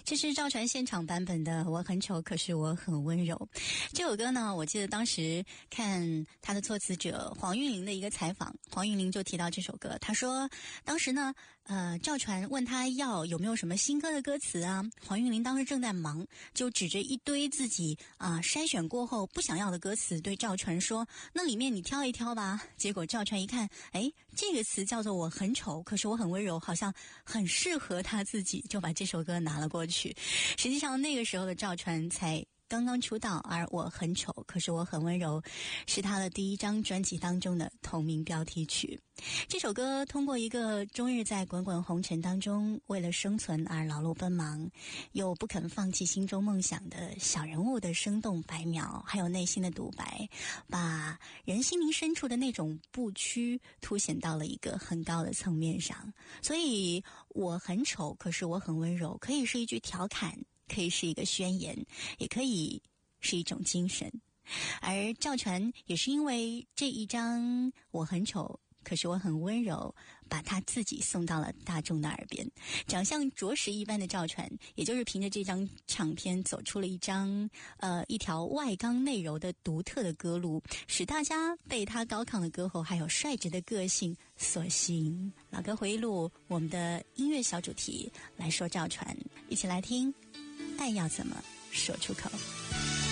这是赵传现场版本的《我很丑可是我很温柔》。这首歌呢，我记得当时看他的作词者黄韵玲的一个采访，黄韵玲就提到这首歌，他说当时呢赵传问他有没有什么新歌的歌词啊，黄韵玲当时正在忙，就指着一堆自己筛选过后不想要的歌词对赵传说，那里面你挑一挑吧。结果赵传一看，这个词叫做我很丑可是我很温柔，好像很适合他自己，就把这首歌拿了过去。实际上那个时候的赵传才刚刚出道，而我很丑可是我很温柔是他的第一张专辑当中的同名标题曲。这首歌通过一个终日在滚滚红尘当中为了生存而劳碌奔忙又不肯放弃心中梦想的小人物的生动白描，还有内心的独白，把人心灵深处的那种不屈凸显到了一个很高的层面上。所以我很丑可是我很温柔可以是一句调侃，可以是一个宣言，也可以是一种精神。而赵传也是因为这一张我很丑可是我很温柔，把他自己送到了大众的耳边。长相着实一般的赵传，也就是凭着这张唱片走出了一条外刚内柔的独特的歌路，使大家被他高亢的歌喉还有率直的个性所吸引。老歌回忆录，我们的音乐小主题来说赵传，一起来听爱要怎么说出口。